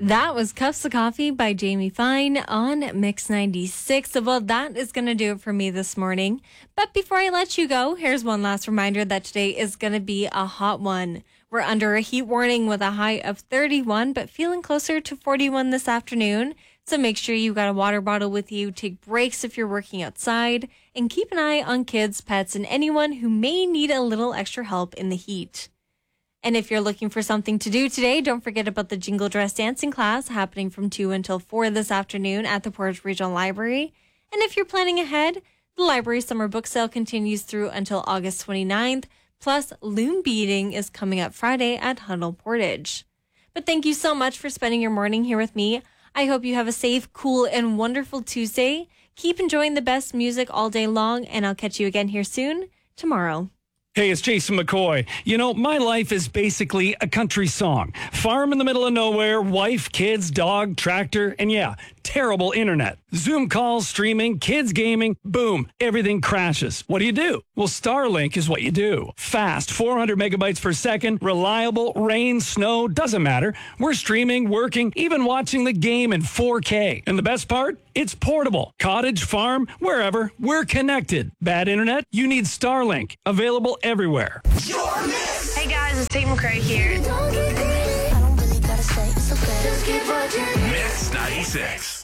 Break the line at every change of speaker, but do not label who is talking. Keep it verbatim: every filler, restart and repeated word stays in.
That was Cups of Coffee by Jamie Fine on Mix ninety-six. Well, that is going to do it for me this morning. But before I let you go, here's one last reminder that today is going to be a hot one. We're under a heat warning with a high of thirty-one, but feeling closer to forty-one this afternoon. So make sure you got a water bottle with you, take breaks if you're working outside, and keep an eye on kids, pets, and anyone who may need a little extra help in the heat. And if you're looking for something to do today, don't forget about the Jingle Dress Dancing class happening from two until four this afternoon at the Portage Regional Library. And if you're planning ahead, the library summer book sale continues through until August twenty-ninth. Plus, loom beading is coming up Friday at Huddle Portage. But thank you so much for spending your morning here with me. I hope you have a safe, cool, and wonderful Tuesday. Keep enjoying the best music all day long, and I'll catch you again here soon, tomorrow.
Hey, it's Jason McCoy. You know, my life is basically a country song. Farm in the middle of nowhere, wife, kids, dog, tractor, and yeah, terrible internet. Zoom calls, streaming, kids gaming, boom, everything crashes. What do you do? Well, Starlink is what you do. Fast, four hundred megabytes per second, reliable, rain, snow, doesn't matter. We're streaming, working, even watching the game in four K. And the best part? It's portable. Cottage, farm, wherever, we're connected. Bad internet? You need Starlink. Available everywhere.
Hey guys, it's Tate McRae here.
Mix ninety-six.